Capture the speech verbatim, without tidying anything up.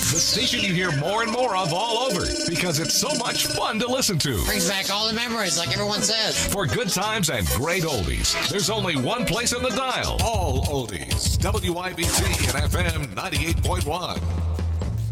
the station you hear more and more of all over because it's so much fun to listen to. Brings back all the memories, like everyone says. For good times and great oldies, there's only one place on the dial. All oldies. W I B C and F M ninety-eight point one.